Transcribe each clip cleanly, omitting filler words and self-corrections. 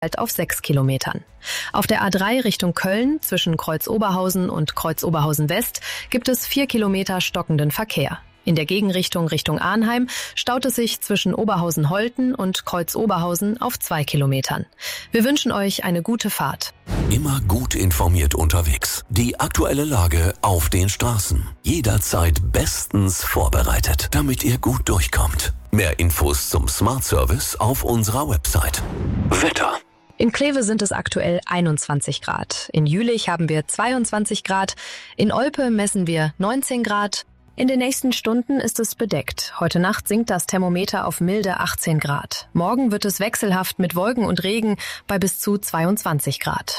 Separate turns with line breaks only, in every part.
auf 6 Kilometern. Auf der A3 Richtung Köln zwischen Kreuz-Oberhausen und Kreuz-Oberhausen-West gibt es 4 Kilometer stockenden Verkehr. In der Gegenrichtung Richtung Arnheim staut es sich zwischen Oberhausen-Holten und Kreuz-Oberhausen auf 2 Kilometern. Wir wünschen euch eine gute Fahrt.
Immer gut informiert unterwegs. Die aktuelle Lage auf den Straßen. Jederzeit bestens vorbereitet, damit ihr gut durchkommt. Mehr Infos zum Smart Service auf unserer Website. Wetter.
In Kleve sind es aktuell 21 Grad. In Jülich haben wir 22 Grad. In Olpe messen wir 19 Grad. In den nächsten Stunden ist es bedeckt. Heute Nacht sinkt das Thermometer auf milde 18 Grad. Morgen wird es wechselhaft mit Wolken und Regen bei bis zu 22 Grad.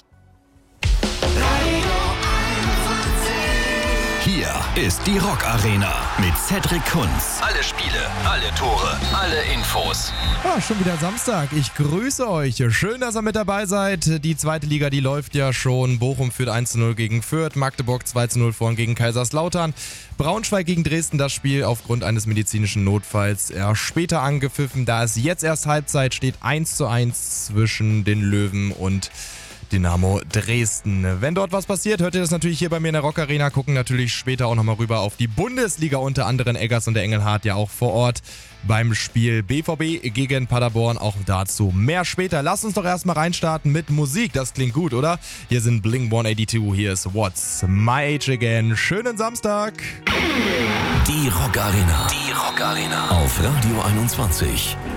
Hier ist die Rock Arena mit Cedric Kunz. Alle Spiele, alle Tore, alle Infos.
Ja, schon wieder Samstag. Ich grüße euch. Schön, dass ihr mit dabei seid. Die zweite Liga, die läuft ja schon. Bochum führt 1:0 gegen Fürth, Magdeburg 2:0 vorn gegen Kaiserslautern. Braunschweig gegen Dresden, das Spiel aufgrund eines medizinischen Notfalls später angepfiffen. Da es jetzt erst Halbzeit steht, 1:1 zwischen den Löwen und Dynamo Dresden. Wenn dort was passiert, hört ihr das natürlich hier bei mir in der Rock Arena. Gucken natürlich später auch nochmal rüber auf die Bundesliga, unter anderem Eggers und der Engelhardt ja auch vor Ort beim Spiel BVB gegen Paderborn. Auch dazu mehr später. Lasst uns doch erstmal reinstarten mit Musik. Das klingt gut, oder? Hier sind Blink-182. Hier ist What's My Age Again. Schönen Samstag.
Die Rock Arena. Die Rock Arena. Auf Radio 21.